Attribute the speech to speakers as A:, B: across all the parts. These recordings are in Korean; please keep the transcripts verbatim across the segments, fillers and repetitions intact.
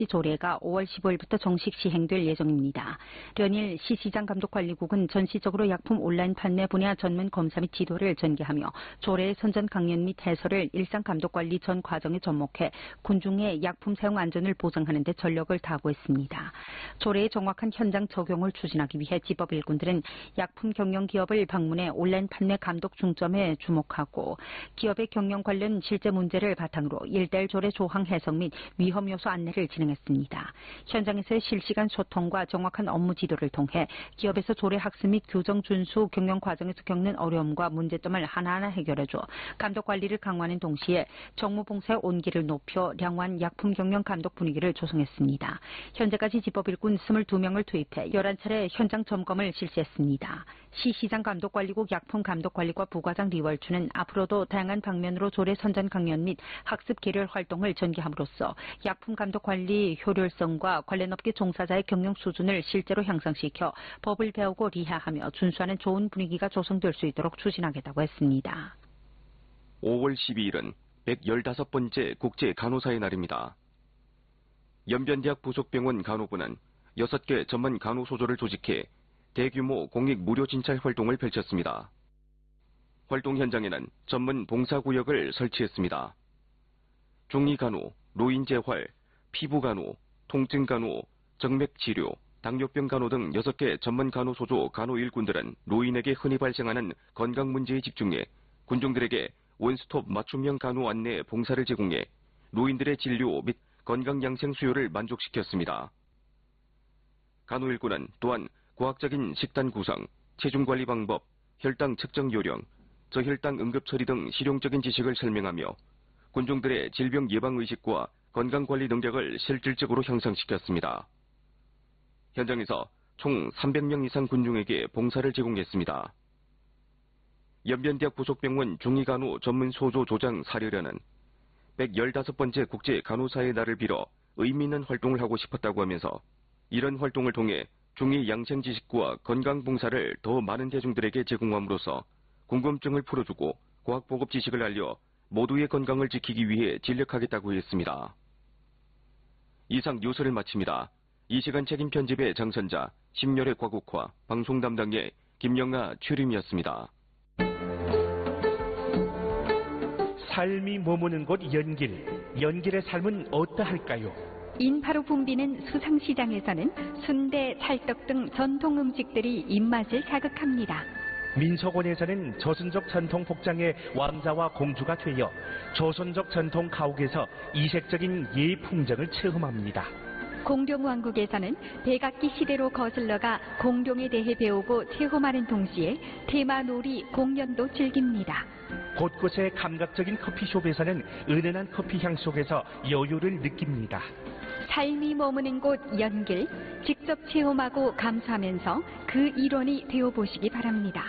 A: 조례가 오월 십오일부터 정식 시행될 예정입니다. 연일 시시장 감독관리국은 전시적으로 약품 온라인 판매 분야 전문 검사 및 지도를 전개하며 조례의 선전 강연 및 해설을 일상 감독관리 전 과정에 접목해 군중의 약품 사용 안전을 보장하는 데 전력을 다하고 있습니다. 조례의 정확한 현장 적용을 추진하기 위해 지법 일꾼들은 약품 경영 기업을 방문해 온라인 판매 감독 중점에 주목하고 기업의 경영 관련 실제 문제를 바탕으로 일대일 조례 조항 해석 및 위험 요소 안내를 진행했습니다. 현장에서의 실시간 소통과 정확한 업무 지도를 통해 기업에서 조례 학습 및 규정 준수 경영 과정에서 겪는 어려움과 문제점을 하나하나 해결해줘 감독 관리를 강화하는 동시에 정무 봉사의 온기를 높여 량호한 약품 경영 감독 분위기를 조성했습니다. 현재까지 지법 일꾼 이십이 명을 투입해 열한 차례 현장 점검을 실시했습니다. 시시장 감독관리국 약품감독관리과 부과장 리월추는 앞으로도 다양한 방면으로 조례 선전 강연 및 학습 계열 활동을 전개함으로써 약품감독관리 효율성과 관련 업계 종사자의 경영 수준을 실제로 향상시켜 법을 배우고 리하하며 준수하는 좋은 분위기가 조성될 수 있도록 추진하겠다고 했습니다.
B: 오월 십이일은 백십오 번째 국제 간호사의 날입니다. 연변대학 부속병원 간호부는 여섯 개 전문 간호소조를 조직해 대규모 공익 무료 진찰 활동을 펼쳤습니다. 활동 현장에는 전문 봉사구역을 설치했습니다. 중이간호, 노인재활, 피부간호, 통증간호, 정맥치료, 당뇨병 간호 등 여섯 개 전문 간호소조 간호 일꾼들은 노인에게 흔히 발생하는 건강 문제에 집중해 군중들에게 원스톱 맞춤형 간호 안내 봉사를 제공해 노인들의 진료 및 건강 양생 수요를 만족시켰습니다. 간호 일꾼은 또한 과학적인 식단 구성, 체중 관리 방법, 혈당 측정 요령, 저혈당 응급 처리 등 실용적인 지식을 설명하며 군중들의 질병 예방 의식과 건강 관리 능력을 실질적으로 향상시켰습니다. 현장에서 총 삼백 명 이상 군중에게 봉사를 제공했습니다. 연변대학 부속병원 중이간호 전문 소조 조장 사려련은 백십오 번째 국제 간호사의 날을 빌어 의미 있는 활동을 하고 싶었다고 하면서 이런 활동을 통해 중이 양생 지식과 건강 봉사를 더 많은 대중들에게 제공함으로써 궁금증을 풀어주고 과학 보급 지식을 알려 모두의 건강을 지키기 위해尽力하겠다고 했습니다. 이상 뉴스를 마칩니다. 이 시간 책임 편집의 장선자, 심열의 과국화, 방송 담당의 김영아 최림이었습니다.
C: 삶이 머무는 곳 연길, 연길의 삶은 어떠할까요?
A: 인파로 붐비는 수상시장에서는 순대, 찰떡 등 전통 음식들이 입맛을 자극합니다.
C: 민속원에서는 조선족 전통 복장의 왕자와 공주가 되어 조선족 전통 가옥에서 이색적인 예 풍경을 체험합니다.
A: 공룡왕국에서는 백악기 시대로 거슬러가 공룡에 대해 배우고 체험하는 동시에 테마놀이 공연도 즐깁니다.
C: 곳곳의 감각적인 커피숍에서는 은은한 커피 향 속에서 여유를 느낍니다.
A: 삶이 머무는 곳 연길, 직접 체험하고 감수하면서 그 일원이 되어보시기 바랍니다.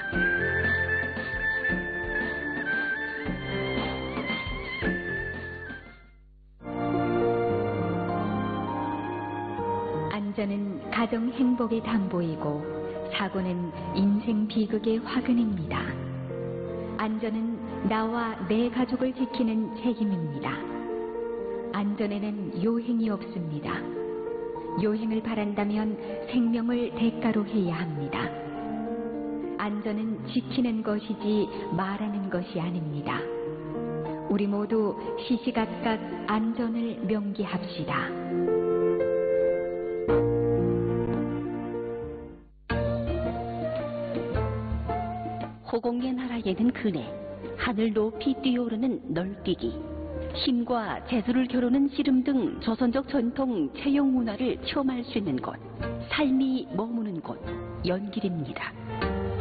A: 안전은 가정 행복의 담보이고 사고는 인생 비극의 화근입니다. 안전은 나와 내 가족을 지키는 책임입니다. 안전에는 요행이 없습니다. 요행을 바란다면 생명을 대가로 해야 합니다. 안전은 지키는 것이지 말하는 것이 아닙니다. 우리 모두 시시각각 안전을 명기합시다. 호공의 나라에는 그네, 하늘 높이 뛰어오르는 널뛰기, 힘과 재주를 겨루는 씨름 등 조선족 전통 채용 문화를 체험할 수 있는 곳, 삶이 머무는 곳, 연길입니다.